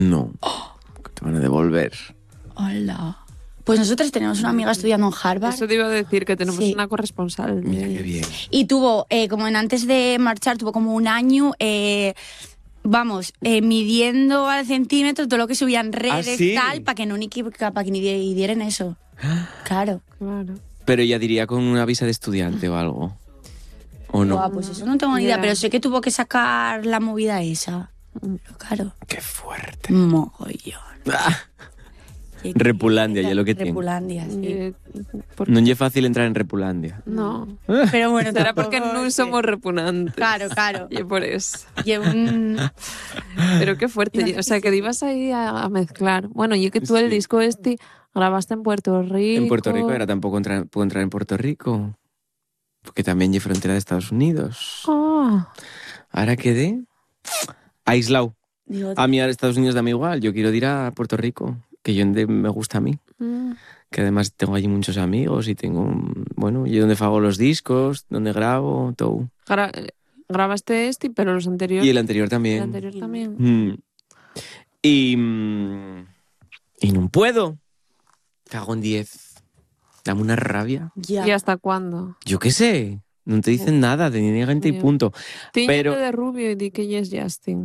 No, te van a devolver. Hola. Pues nosotros tenemos una amiga estudiando en Harvard. Eso te iba a decir, que tenemos Sí. una corresponsal. Mira qué bien. Y tuvo, como antes de marchar, tuvo como un año, midiendo al centímetro todo lo que subían redes, ¿sí? tal, para que no ni dieran eso. Claro. Claro. Pero ella diría con una visa de estudiante o algo. ¿O no? Pues eso no tengo ni idea, Ya. pero sé que tuvo que sacar la movida esa. Pero claro. Qué fuerte. Mogollón. Repulandia, ya lo que tiene. Repulandia, sí. No es fácil entrar en Repulandia. No. Pero bueno, Será tampoco- porque no somos repugnantes. Claro. Y por eso. Llevo un... Pero qué fuerte. O sea, que ibas ahí a mezclar. Bueno, yo que tú el Sí. disco grabaste en Puerto Rico. En Puerto Rico era tampoco puedo entrar en Puerto Rico. Porque también hay frontera de Estados Unidos. Ah, Ahora quedé aislado. Digo, A mí a Estados Unidos dame igual. Yo quiero ir a Puerto Rico, que yo me gusta a mí. mm. Que además tengo allí muchos amigos y tengo, bueno, yo donde hago los discos, donde grabo, todo. Grabaste pero los anteriores. Y el anterior también. El anterior también. Y no puedo. Cago en 10. Dame una rabia. ya. ¿Y hasta cuándo? Yo qué sé. No te dicen nada, te niegan gente y Bien. punto. Tíñete Pero de rubio y di que ya es Justin.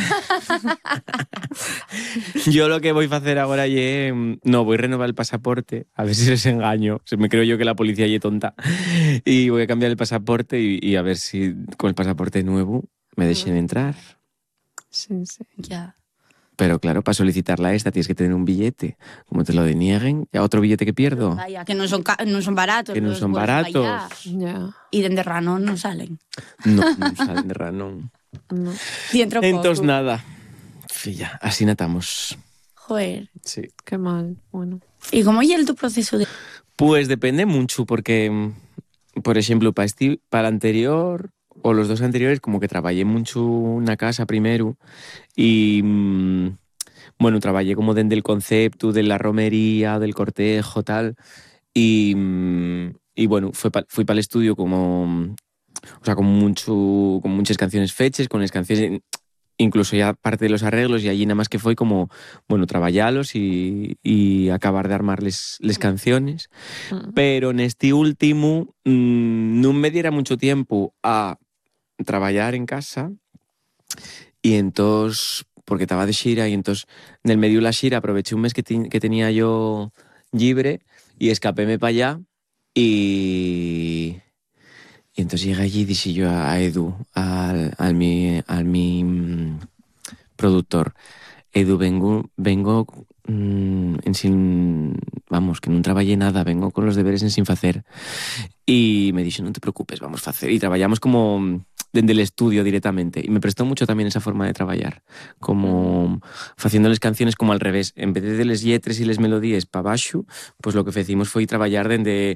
Yo lo que voy a hacer ahora voy a renovar el pasaporte, a ver si les engaño. Me creo yo que la policía es tonta. Y voy a cambiar el pasaporte y a ver si con el pasaporte nuevo me dejen entrar. Sí. Ya. Pero claro, para solicitarla esta tienes que tener un billete. Como te lo denieguen, ya otro billete que pierdo. Vaya, que no son baratos. Que no los son vuelos baratos. para allá. Ya. Y de Ranón no salen. No salen de ranón. No. Dentro Entonces poco. nada. Ya, así natamos. Joder. Sí. Qué mal. Bueno. ¿Y cómo llega tu proceso de...? Pues depende mucho, porque, por ejemplo, para el anterior o los dos anteriores, como que trabajé mucho una casa primero y, bueno, trabajé como dentro del concepto de la romería, del cortejo, tal, y bueno, fui para el estudio como, o sea, con muchas canciones fechas, con las canciones... Incluso ya parte de los arreglos y allí nada más que fue como, bueno, trabajarlos y acabar de armar les canciones. Pero en este último no me diera mucho tiempo a trabajar en casa y entonces, porque estaba de xira y entonces en el medio de la xira aproveché un mes que tenía yo libre y escapéme para allá y entonces llegué allí y dije yo a Edu, al mi productor, Edu, vengo vamos, que no trabajé nada, vengo con los deberes en sin hacer. Y me dijo, no te preocupes, vamos a hacer. Y trabajamos como desde el estudio directamente. Y me prestó mucho también esa forma de trabajar, como haciéndoles canciones como al revés. En vez de les lletres y les melodías para abajo, pues lo que hicimos fue trabajar desde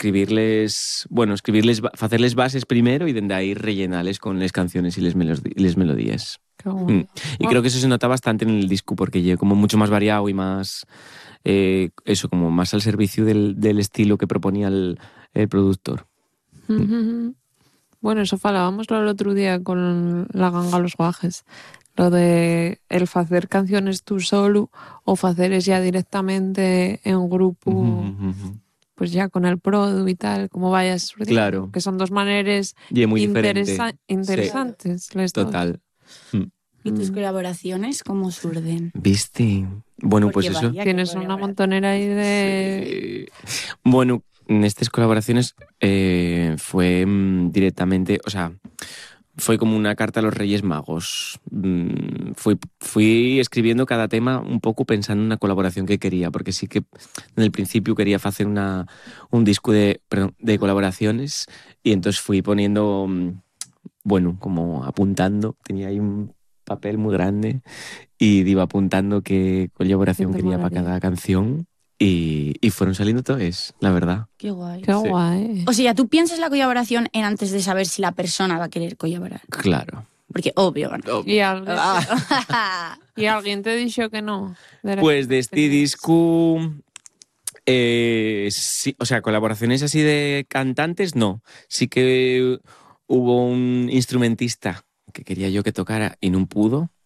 hacerles bases primero y desde ahí rellenarles con las canciones y les melodías. Qué guay. Y creo que eso se nota bastante en el disco porque llevo como mucho más variado y más eso, como más al servicio del estilo que proponía el productor. Bueno, eso falábamos el otro día con la ganga Los Guajes. Lo de el hacer canciones tú solo o haceres ya directamente en grupo, pues ya con el produ y tal, como vayas surdiendo. Claro. Que son dos maneras Y es muy diferente. interesantes. Las dos. Total. ¿Y tus colaboraciones cómo surden? ¿Viste? Bueno, Porque pues eso. vaya, Tienes qué una colaboración. montonera ahí de... Bueno, en estas colaboraciones fue directamente, o sea, fue como una carta a los Reyes Magos. Fui escribiendo cada tema un poco pensando en una colaboración que quería, porque sí que en el principio quería hacer un disco de colaboraciones y entonces fui poniendo, bueno, como apuntando, tenía ahí un papel muy grande y iba apuntando qué colaboración Qué quería para maravilla. cada canción y fueron saliendo todas, la verdad. Qué guay. Qué guay. O sea, tú piensas la colaboración en antes de saber si la persona va a querer colaborar. Claro. Porque obvio, ¿no? ¿Y alguien te dijo que no? Pues de este disco, sí, o sea, colaboraciones así de cantantes, no. Sí que hubo un instrumentista que quería yo que tocara y no pudo,